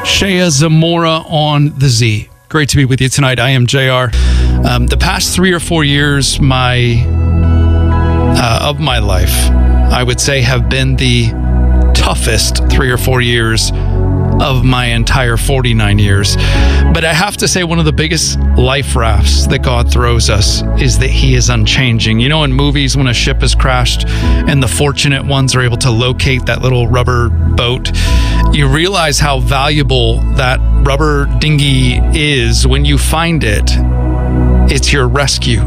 Shea Zamora on the Z. Great to be with you tonight. I am JR. The past 3 or 4 years of my life, I would say, have been the toughest 3 or 4 years of my entire 49 years. But I have to say, one of the biggest life rafts that God throws us is that He is unchanging. You know, in movies, when a ship has crashed and the fortunate ones are able to locate that little rubber boat, you realize how valuable that rubber dinghy is when you find it. It's your rescue.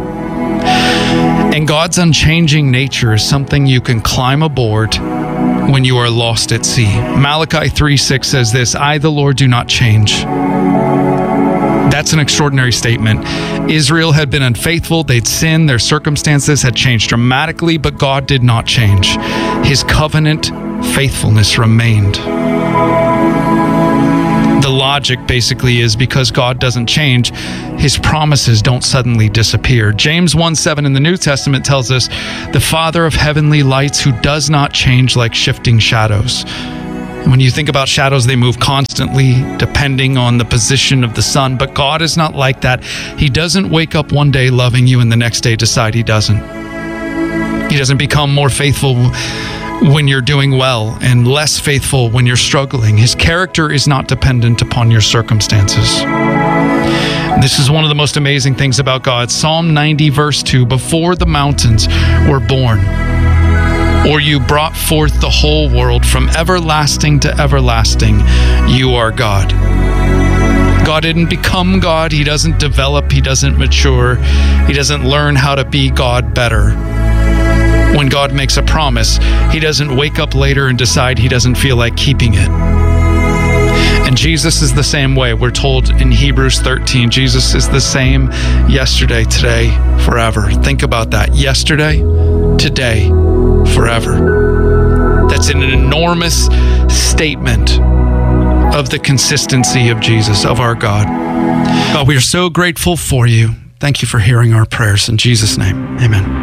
And God's unchanging nature is something you can climb aboard when you are lost at sea. Malachi 3:6 says this, "I, the Lord, do not change." That's an extraordinary statement. Israel had been unfaithful. They'd sinned. Their circumstances had changed dramatically, but God did not change. His covenant faithfulness remained. The logic basically is because God doesn't change, His promises don't suddenly disappear. James 1:7 in the New Testament tells us, "The Father of heavenly lights, who does not change like shifting shadows." And when you think about shadows, they move constantly depending on the position of the sun. But God is not like that. He doesn't wake up one day loving you and the next day decide He doesn't. He doesn't become more faithful when you're doing well and less faithful when you're struggling. His character is not dependent upon your circumstances. This is one of the most amazing things about God. Psalm 90 verse 2, "Before the mountains were born, or you brought forth the whole world, from everlasting to everlasting, you are God." God didn't become God. He doesn't develop. He doesn't mature. He doesn't learn how to be God better. When God makes a promise, He doesn't wake up later and decide He doesn't feel like keeping it. And Jesus is the same way. We're told in Hebrews 13, Jesus is the same yesterday, today, forever. Think about that. Yesterday, today, forever. That's an enormous statement of the consistency of Jesus, of our God. God, we are so grateful for You. Thank You for hearing our prayers. In Jesus' name, amen.